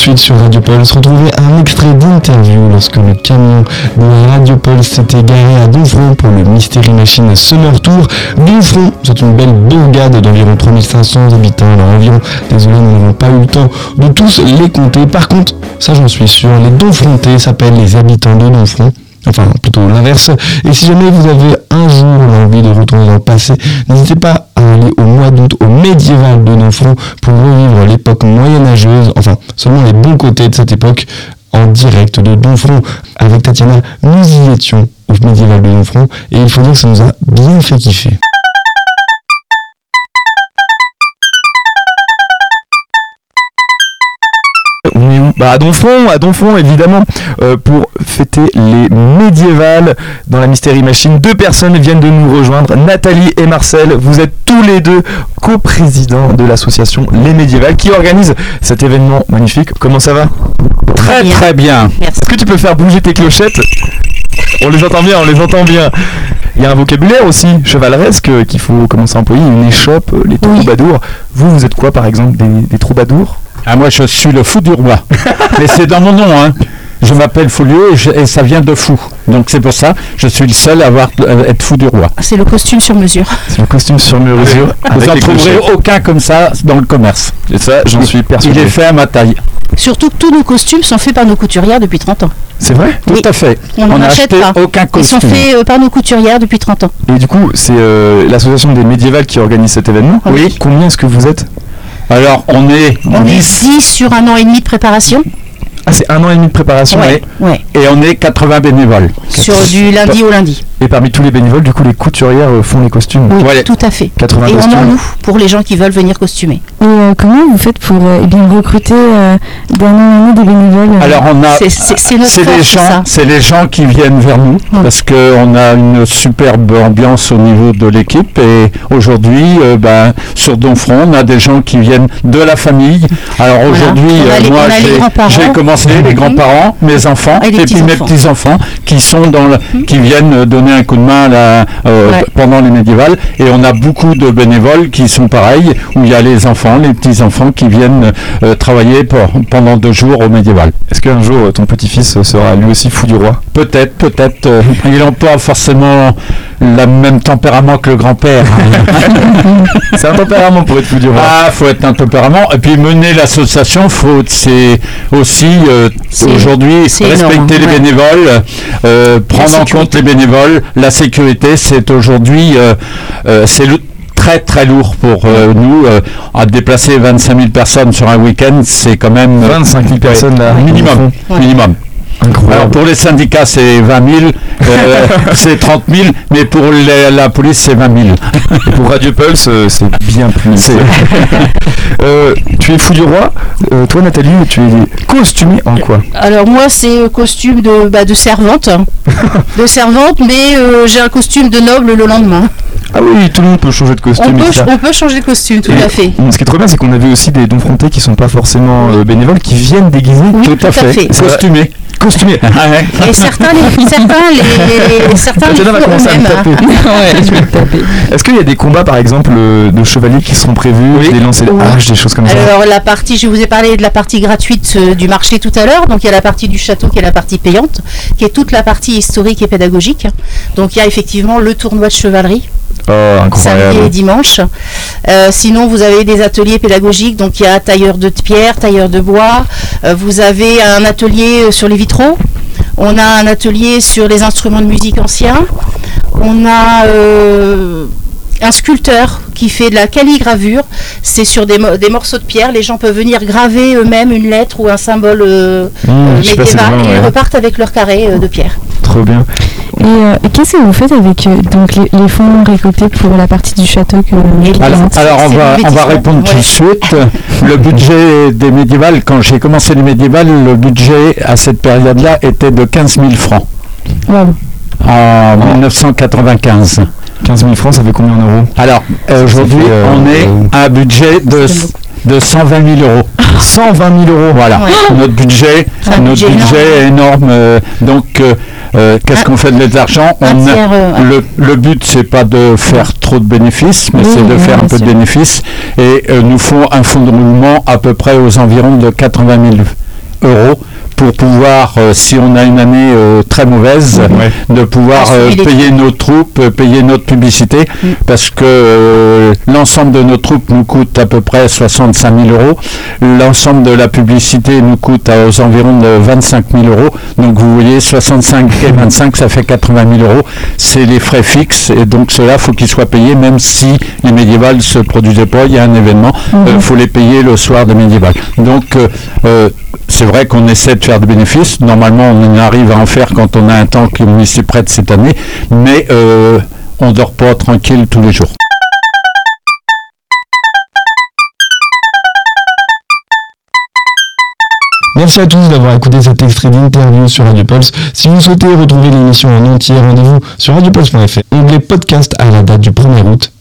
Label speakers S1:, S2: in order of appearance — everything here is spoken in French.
S1: suite sur Radio Pulse. Retrouvez un extrait d'interview lorsque le camion de Radio Pulse s'était garé à Donfront pour le Mystery Machine Summer Tour. Donfront, c'est une belle bourgade d'environ 3500 habitants. Alors environ, désolé, nous n'avons pas eu le temps de tous les compter. Par contre, ça j'en suis sûr, les Donfrontais s'appellent les habitants de Donfront. Enfin, plutôt l'inverse. Et si jamais vous avez un jour l'envie de retourner dans le passé, n'hésitez pas à aller au mois d'août au médiéval de Donfront pour revivre l'époque moyenâgeuse, enfin, seulement les bons côtés de cette époque, en direct de Donfront. Avec Tatiana, nous y étions au médiéval de Donfront, et il faut dire que ça nous a bien fait kiffer. À Donfront évidemment, pour fêter les médiévales dans la Mystery Machine. 2 personnes viennent de nous rejoindre, Nathalie et Marcel. Vous êtes tous les deux coprésidents de l'association Les Médiévales qui organise cet événement magnifique. Comment ça va ?
S2: Très bien.
S3: Très bien.
S2: Merci.
S1: Est-ce que tu peux faire bouger tes clochettes ? On les entend bien. Il y a un vocabulaire aussi chevaleresque qu'il faut commencer à employer, une échoppe, les troubadours. Vous êtes quoi par exemple, des troubadours ?
S3: Ah, moi, je suis le fou du roi. Mais c'est dans mon nom, hein. Je m'appelle Foulieu et ça vient de fou. Donc c'est pour ça, je suis le seul à être fou du roi.
S2: C'est le costume sur mesure.
S1: C'est le costume sur mesure.
S3: Vous n'en trouverez aucun comme ça dans le commerce.
S1: Et ça, j'en suis persuadé.
S3: Il est fait à ma taille.
S2: Surtout que tous nos costumes sont faits par nos couturières depuis 30 ans.
S1: C'est vrai ?
S3: Tout à fait.
S2: On
S3: n'a
S2: n'achète
S3: acheté
S2: pas.
S3: aucun
S2: Ils sont
S3: costume.
S2: faits par nos couturières depuis 30 ans.
S1: Et du coup, c'est l'association des médiévales qui organise cet événement.
S3: Oui.
S1: Combien est-ce que vous êtes ?
S3: Alors, on est
S2: 10 sur 1 an et demi de préparation.
S1: Ah, c'est 1 an et demi de préparation.
S2: Ouais.
S3: et on est 80 bénévoles.
S2: Sur du lundi au lundi.
S1: Et parmi tous les bénévoles, du coup, les couturières font les costumes.
S2: Oui,
S3: Voilà.
S2: tout à fait.
S1: 80
S2: et
S1: costumes.
S2: on en loue pour les gens qui veulent venir costumer.
S4: Et comment vous faites pour recruter d'un an en année des bénévoles
S3: Alors, on a...
S2: C'est notre force,
S3: C'est les gens qui viennent vers nous parce qu'on a une superbe ambiance au niveau de l'équipe et aujourd'hui, sur Donfront, on a des gens qui viennent de la famille. Alors aujourd'hui, moi j'ai commencé les grands-parents, mes enfants et puis mes petits-enfants qui sont qui viennent donner un coup de main pendant les médiévales et on a beaucoup de bénévoles qui sont pareils où il y a les enfants, les petits-enfants qui viennent travailler pendant 2 jours au médiéval.
S1: Est-ce qu'un jour ton petit-fils sera lui aussi fou du roi ?
S3: Peut-être. Ils n'ont pas forcément le même tempérament que le grand-père.
S1: C'est un tempérament pour être fou du roi.
S3: Ah, faut être un tempérament. Et puis mener l'association, c'est aussi aujourd'hui respecter les bénévoles, prendre en compte les bénévoles. La sécurité, c'est aujourd'hui très très lourd pour nous. À déplacer 25 000 personnes sur un week-end, c'est quand même
S1: 25 000 personnes là,
S3: minimum.
S1: Incroyable.
S3: Alors pour les syndicats c'est 20 000, c'est 30 000, mais pour la police c'est 20 000.
S1: Et pour Radio Pulse, c'est bien plus. Tu es fou du roi. Toi Nathalie, tu es costumée en quoi ?
S2: Alors moi c'est costume de servante. De servante, mais j'ai un costume de noble le lendemain.
S1: Ah oui, tout le monde peut changer de costume.
S2: On peut changer de costume, tout à fait.
S1: Ce qui est trop bien, c'est qu'on avait aussi des Donfrontais qui sont pas forcément bénévoles, qui viennent déguisés.
S2: Oui, tout à fait.
S1: Costumés.
S2: Et certains les
S1: va commencer à me taper. Est-ce qu'il y a des combats par exemple de chevaliers qui seront prévus, des lancers de haches, des choses comme ça ?
S2: Alors je vous ai parlé de la partie gratuite du marché tout à l'heure, donc il y a la partie du château qui est la partie payante, qui est toute la partie historique et pédagogique. Donc il y a effectivement le tournoi de chevalerie. Samedi et dimanche. Sinon vous avez des ateliers pédagogiques, donc il y a tailleur de pierre, tailleur de bois, vous avez un atelier sur les vitraux, on a un atelier sur les instruments de musique anciens, on a un sculpteur qui fait de la calligravure, c'est sur des morceaux de pierre, les gens peuvent venir graver eux-mêmes une lettre ou un symbole médiéval et ils repartent avec leur carré de pierre.
S1: Trop bien.
S4: Et qu'est-ce que vous faites avec les fonds récoltés pour la partie du château
S3: Alors on va répondre tout de suite. Le budget des médiévales, quand j'ai commencé les médiévales, le budget à cette période-là était de 15 000 francs.
S4: Wow.
S3: En 1995.
S1: 15 000 francs, ça fait combien en euros ?
S3: Alors aujourd'hui, on est à un budget de 120 000 euros.
S1: 120 000 euros,
S3: voilà. Ouais. Notre budget est énorme. Donc, qu'est-ce qu'on fait de l'argent ? Le but, c'est pas de faire trop de bénéfices, mais c'est de faire un peu de bénéfices. Et nous font un fonds de roulement à peu près aux environs de 80 000 € pour pouvoir, si on a une année très mauvaise, de pouvoir payer nos troupes, payer notre publicité, parce que l'ensemble de nos troupes nous coûte à peu près 65 000 €. L'ensemble de la publicité nous coûte aux environs de 25 000 €. Donc vous voyez, 65 et 25, ça fait 80 000 €. C'est les frais fixes, et donc cela, faut qu'ils soient payés, même si les médiévales se produisaient pas. Il y a un événement, faut les payer le soir de médiéval. Donc c'est vrai qu'on essaie de faire des bénéfices. Normalement, on arrive à en faire quand on a un temps qui s'y prête cette année, mais on dort pas tranquille tous les jours.
S1: Merci à tous d'avoir écouté cet extrait d'interview sur Radio Pulse. Si vous souhaitez retrouver l'émission en entier, rendez-vous sur radiopulse.fr, onglet podcast à la date du 1er août.